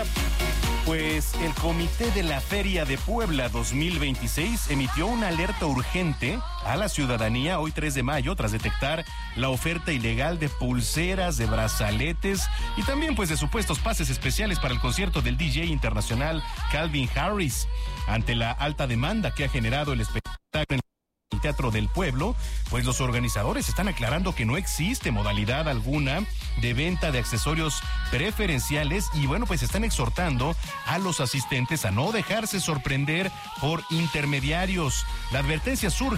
Pues el Comité de la Feria de Puebla 2026 emitió una alerta urgente a la ciudadanía hoy 3 de mayo tras detectar la oferta ilegal de pulseras, de brazaletes y también pues de supuestos pases especiales para el concierto del DJ internacional Calvin Harris. Ante la alta demanda que ha generado el espectáculo en el Teatro del Pueblo, pues los organizadores están aclarando que no existe modalidad alguna de venta de accesorios preferenciales y bueno, pues están exhortando a los asistentes a no dejarse sorprender por intermediarios. La advertencia surge